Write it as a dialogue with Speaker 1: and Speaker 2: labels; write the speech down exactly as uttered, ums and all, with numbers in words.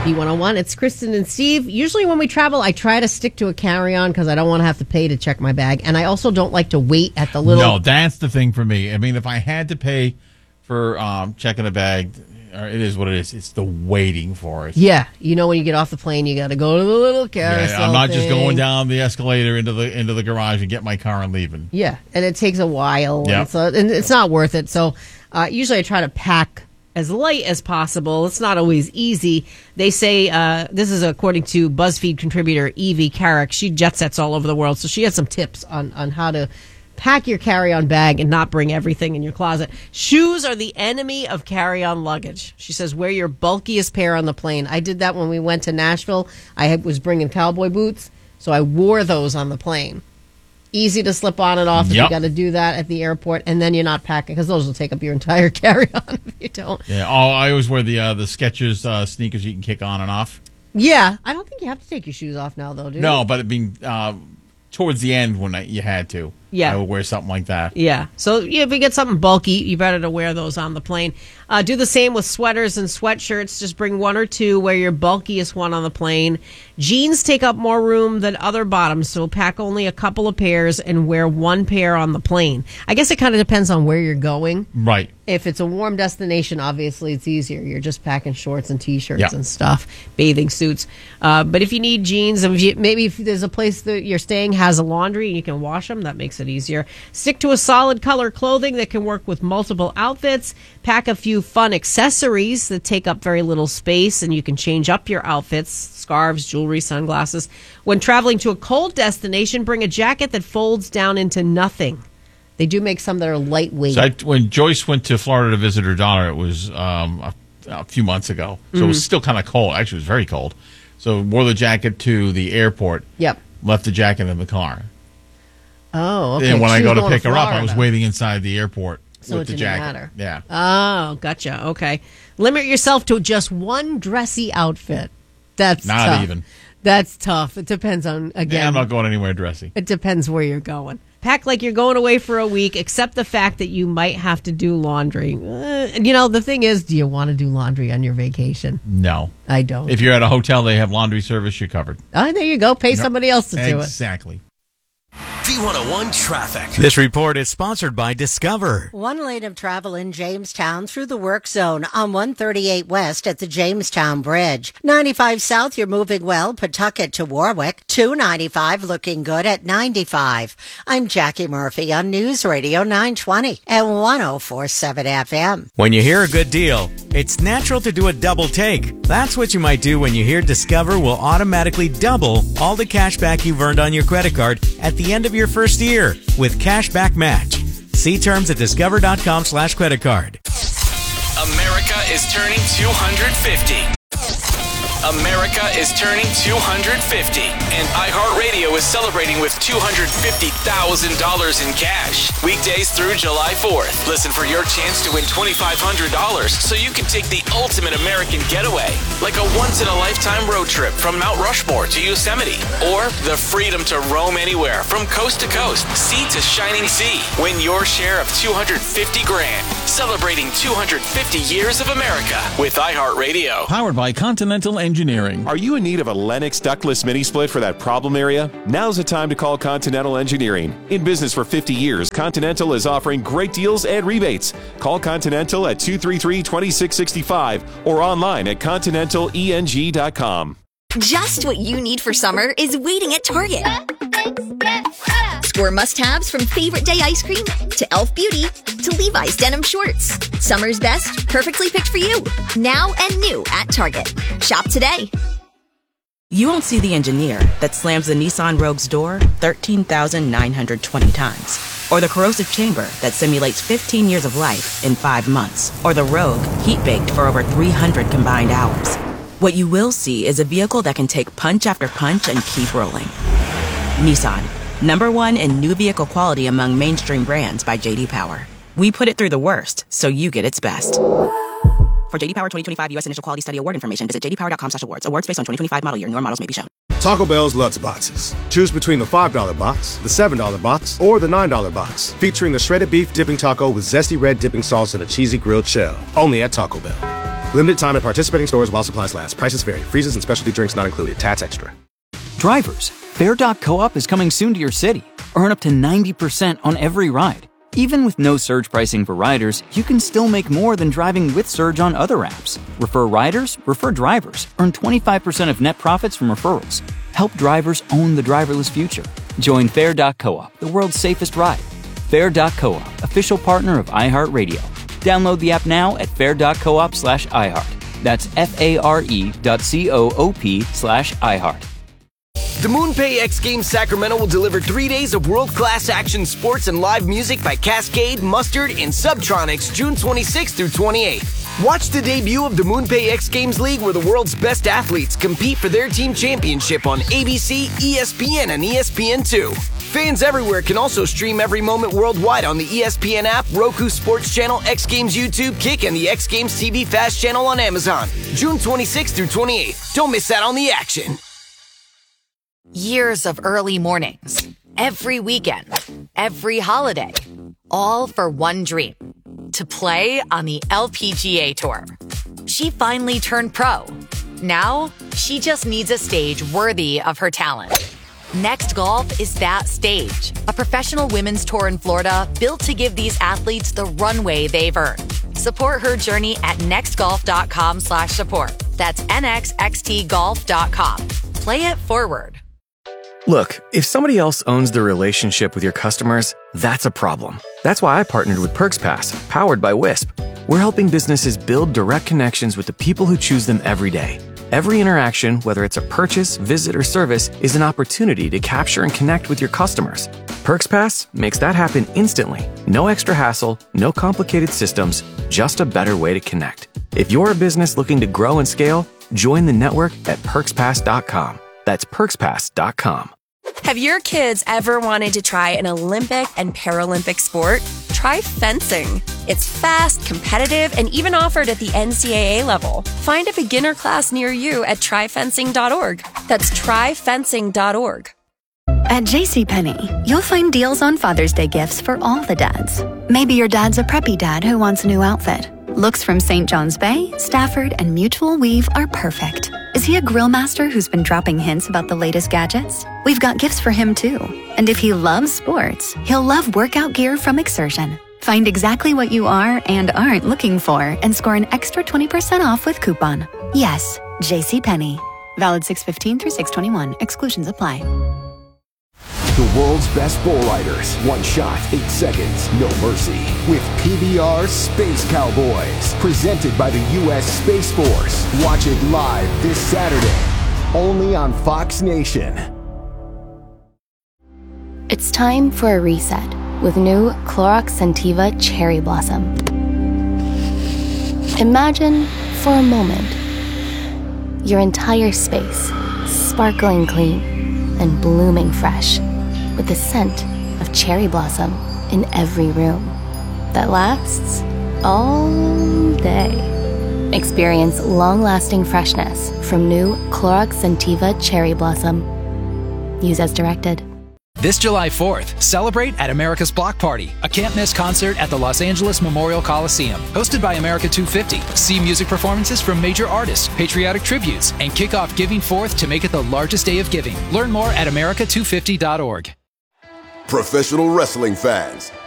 Speaker 1: B one oh one, it's Kristen and Steve. Usually when we travel, I try to stick to a carry-on because I don't want to have to pay to check my bag. And I also don't like to wait at the little...
Speaker 2: No, that's the thing for me. I mean, if I had to pay for um, checking a bag, it is what it is. It's the waiting for it.
Speaker 1: Yeah. You know, when you get off the plane, you got to go to the little carousel
Speaker 2: yeah, I'm not
Speaker 1: thing.
Speaker 2: just going down the escalator into the into the garage and get my car and leaving.
Speaker 1: Yeah, and it takes a while.
Speaker 2: Yep.
Speaker 1: And, so, and it's not worth it. So uh, usually I try to pack as light as possible. It's not always easy. They say, uh, this is according to BuzzFeed contributor Evie Carrick. She jet sets all over the world, so she has some tips on, on how to pack your carry-on bag and not bring everything in your closet. Shoes are the enemy of carry-on luggage. She says, wear your bulkiest pair on the plane. I did that when we went to Nashville. I had, was bringing cowboy boots, so I wore those on the plane. Easy to slip on and off if
Speaker 2: yep.
Speaker 1: you got to do that at the airport, and then you're not packing because those will take up your entire carry-on if you don't.
Speaker 2: Yeah, oh, I always wear the uh, the Skechers uh, sneakers you can kick on and off.
Speaker 1: Yeah, I don't think you have to take your shoes off now, though, do you?
Speaker 2: No, but it being uh, towards the end when I, you had to.
Speaker 1: Yeah.
Speaker 2: I would wear something like that.
Speaker 1: Yeah. So yeah, if you get something bulky, you better to wear those on the plane. Uh, do the same with sweaters and sweatshirts. Just bring one or two. Wear your bulkiest one on the plane. Jeans take up more room than other bottoms, so pack only a couple of pairs and wear one pair on the plane. I guess it kind of depends on where you're going.
Speaker 2: Right.
Speaker 1: If it's a warm destination, obviously it's easier. You're just packing shorts and T-shirts
Speaker 2: yeah.
Speaker 1: and stuff, bathing suits. Uh, but if you need jeans, if you, maybe if there's a place that you're staying has a laundry and you can wash them, that makes it easier. Stick to a solid color clothing that can work with multiple outfits. Pack a few fun accessories that take up very little space and you can change up your outfits. Scarves, jewelry, sunglasses. When traveling to a cold destination, bring a jacket that folds down into nothing. They do make some that are lightweight.
Speaker 2: So I, when Joyce went to Florida to visit her daughter, it was um, a, a few months ago. So mm-hmm. it was still kind of cold. Actually, it was very cold. So wore the jacket to the airport.
Speaker 1: Yep.
Speaker 2: Left the jacket in the car.
Speaker 1: Oh, okay.
Speaker 2: And when
Speaker 1: she
Speaker 2: I go to pick
Speaker 1: to
Speaker 2: her up, I was waiting inside the airport
Speaker 1: so
Speaker 2: with
Speaker 1: it
Speaker 2: the
Speaker 1: didn't
Speaker 2: jacket.
Speaker 1: Matter.
Speaker 2: Yeah.
Speaker 1: Oh, gotcha. Okay. Limit yourself to just one dressy outfit. That's
Speaker 2: not
Speaker 1: tough.
Speaker 2: even.
Speaker 1: That's tough. It depends on, again.
Speaker 2: Yeah, I'm not going anywhere dressy.
Speaker 1: It depends where you're going. Pack like you're going away for a week, except the fact that you might have to do laundry. Uh, you know, the thing is, do you want to do laundry on your vacation?
Speaker 2: No.
Speaker 1: I don't.
Speaker 2: If you're at a hotel, they have laundry service, you're covered.
Speaker 1: Oh, there you go. Pay
Speaker 2: no.
Speaker 1: somebody else to do it.
Speaker 2: Exactly.
Speaker 3: B one oh one Traffic.
Speaker 4: This report is sponsored by Discover.
Speaker 5: One lane of travel in Jamestown through the work zone on one thirty-eight West at the Jamestown Bridge. ninety-five South, you're moving well, Pawtucket to Warwick. two ninety-five looking good at ninety-five. I'm Jackie Murphy on News Radio nine twenty at one oh four point seven F M.
Speaker 4: When you hear a good deal, it's natural to do a double take. That's what you might do when you hear Discover will automatically double all the cash back you've earned on your credit card at the end of your first year with Cashback Match. See terms at discover.com slash credit card.
Speaker 3: America is turning two hundred fifty. America is turning two hundred fifty, and iHeartRadio is celebrating with two hundred fifty thousand dollars in cash. Weekdays through July fourth. Listen for your chance to win twenty-five hundred dollars so you can take the ultimate American getaway, like a once-in-a-lifetime road trip from Mount Rushmore to Yosemite, or the freedom to roam anywhere from coast to coast, sea to shining sea. Win your share of two hundred fifty grand, celebrating two hundred fifty years of America with iHeartRadio.
Speaker 6: Powered by Continental Engineering.
Speaker 7: Are you in need of a Lennox ductless mini split for that problem area? Now's the time to call Continental Engineering. In business for fifty years, Continental is offering great deals and rebates. Call Continental at two three three, two six six five or online at continental e n g dot com.
Speaker 8: Just what you need for summer is waiting at Target. Score must-haves from Favorite Day ice cream to Elf Beauty to Levi's denim shorts. Summer's best, perfectly picked for you. Now and new at Target. Shop today.
Speaker 9: You won't see the engineer that slams the Nissan Rogue's door thirteen thousand nine hundred twenty times. Or the corrosive chamber that simulates fifteen years of life in five months. Or the Rogue heat-baked for over three hundred combined hours. What you will see is a vehicle that can take punch after punch and keep rolling. Nissan, number one in new vehicle quality among mainstream brands by J D Power. We put it through the worst, so you get its best. For J D Power twenty twenty-five U S Initial Quality Study Award information, visit j d power dot com slash awards. Awards based on twenty twenty-five model year. Newer models may be shown.
Speaker 10: Taco Bell's Lutz Boxes. Choose between the five dollar box, the seven dollar box, or the nine dollar box. Featuring the shredded beef dipping taco with zesty red dipping sauce and a cheesy grilled shell. Only at Taco Bell. Limited time at participating stores while supplies last. Prices vary. Freezes and specialty drinks not included. Tats extra.
Speaker 11: Drivers, Fair dot co-op is coming soon to your city. Earn up to ninety percent on every ride. Even with no surge pricing for riders, you can still make more than driving with Surge on other apps. Refer riders, refer drivers. Earn twenty-five percent of net profits from referrals. Help drivers own the driverless future. Join Fair dot co-op, the world's safest ride. Fair dot co-op, official partner of iHeartRadio. Download the app now at fair dot coop slash iHeart. That's F-A-R-E dot C-O-O-P slash iHeart.
Speaker 12: The MoonPay X Games Sacramento will deliver three days of world-class action sports and live music by Cascade, Mustard, and Subtronics June twenty-sixth through twenty-eighth. Watch the debut of the MoonPay X Games League where the world's best athletes compete for their team championship on A B C, E S P N, and E S P N two. Fans everywhere can also stream every moment worldwide on the E S P N app, Roku Sports Channel, X Games YouTube, Kick, and the X Games T V Fast Channel on Amazon. June twenty-sixth through twenty-eighth. Don't miss out on the action.
Speaker 13: Years of early mornings, every weekend, every holiday, all for one dream, to play on the L P G A Tour. She finally turned pro. Now, she just needs a stage worthy of her talent. Next Golf is that stage, a professional women's tour in Florida built to give these athletes the runway they've earned. Support her journey at nextgolf.com slash support. That's N X X T golf dot com. Play it forward.
Speaker 14: Look, if somebody else owns the relationship with your customers, that's a problem. That's why I partnered with PerksPass, powered by Wisp. We're helping businesses build direct connections with the people who choose them every day. Every interaction, whether it's a purchase, visit, or service, is an opportunity to capture and connect with your customers. PerksPass makes that happen instantly. No extra hassle, no complicated systems, just a better way to connect. If you're a business looking to grow and scale, join the network at perks pass dot com. That's perks pass dot com.
Speaker 15: Have your kids ever wanted to try an Olympic and Paralympic sport? Try fencing. It's fast, competitive, and even offered at the N C double A level. Find a beginner class near you at try fencing dot org. That's try fencing dot org.
Speaker 16: At JCPenney, you'll find deals on Father's Day gifts for all the dads. Maybe your dad's a preppy dad who wants a new outfit. Looks from Saint John's Bay, Stafford, and Mutual Weave are perfect. Is he a grill master who's been dropping hints about the latest gadgets? We've got gifts for him too. And if he loves sports, he'll love workout gear from Exertion. Find exactly what you are and aren't looking for and score an extra twenty percent off with coupon. Yes, JCPenney. Valid six fifteen through six twenty-one. Exclusions apply.
Speaker 17: The world's best bull riders. One shot, eight seconds, no mercy. With P B R Space Cowboys. Presented by the U S Space Force. Watch it live this Saturday. Only on Fox Nation.
Speaker 18: It's time for a reset with new Clorox Scentiva Cherry Blossom. Imagine, for a moment, your entire space sparkling clean and blooming fresh, with the scent of cherry blossom in every room that lasts all day. Experience long-lasting freshness from new Clorox Scentiva Cherry Blossom. Use as directed.
Speaker 19: This July fourth, celebrate at America's Block Party, a can't-miss concert at the Los Angeles Memorial Coliseum. Hosted by America two fifty. See music performances from major artists, patriotic tributes, and kick off Giving Fourth to make it the largest day of giving. Learn more at america two fifty dot org.
Speaker 20: Professional wrestling fans,